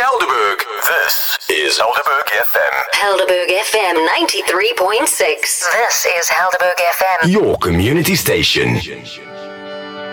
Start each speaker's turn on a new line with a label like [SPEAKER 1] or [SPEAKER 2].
[SPEAKER 1] Helderberg. This is Helderberg FM.
[SPEAKER 2] Helderberg FM 93.6. This is Helderberg FM.
[SPEAKER 1] Your community station.